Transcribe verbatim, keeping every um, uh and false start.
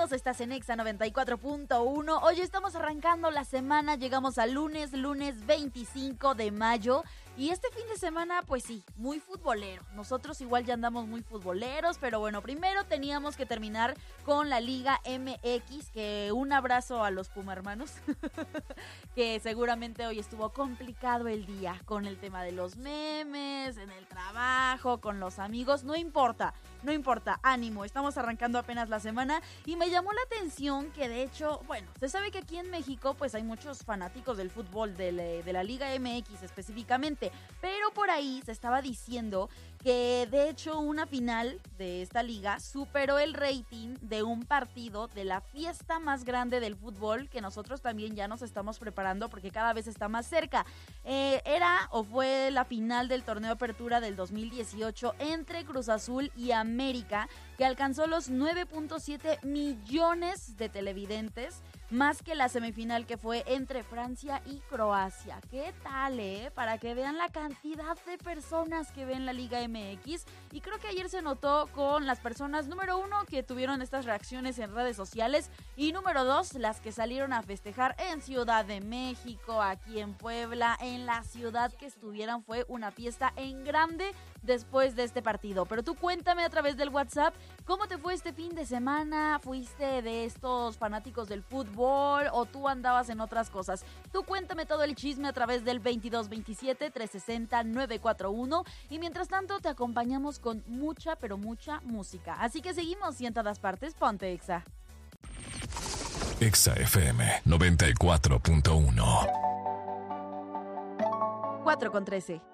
bienvenidos, estás en Exa noventa y cuatro punto uno. Hoy estamos arrancando la semana, llegamos al lunes, lunes veinticinco de mayo. Y este fin de semana, pues sí, muy futbolero. Nosotros igual ya andamos muy futboleros, pero bueno, primero teníamos que terminar con la Liga M X, que un abrazo a los Puma hermanos, que seguramente hoy estuvo complicado el día con el tema de los memes, en el trabajo, con los amigos, no importa, no importa, ánimo, estamos arrancando apenas la semana y me llamó la atención que de hecho, bueno, se sabe que aquí en México pues hay muchos fanáticos del fútbol, de la, de la Liga M X específicamente, pero por ahí se estaba diciendo que de hecho una final de esta liga superó el rating de un partido de la fiesta más grande del fútbol que nosotros también ya nos estamos preparando porque cada vez está más cerca. Eh, era o fue la final del torneo Apertura del dos mil dieciocho entre Cruz Azul y América, que alcanzó los nueve punto siete millones de televidentes, más que la semifinal que fue entre Francia y Croacia. ¿Qué tal, eh? Para que vean la cantidad de personas que ven la Liga M X. Y creo que ayer se notó con las personas, número uno, que tuvieron estas reacciones en redes sociales. Y número dos, las que salieron a festejar en Ciudad de México, aquí en Puebla, en la ciudad que estuvieran. Fue una fiesta en grande después de este partido. Pero tú cuéntame a través del WhatsApp, ¿cómo te fue este fin de semana? ¿Fuiste de estos fanáticos del fútbol o tú andabas en otras cosas? Tú cuéntame todo el chisme a través del veintidós veintisiete, trescientos sesenta, novecientos cuarenta y uno y mientras tanto te acompañamos con mucha, pero mucha música. Así que seguimos y en todas partes, ponte Exa. Exa F M noventa y cuatro punto uno. cuatro con trece.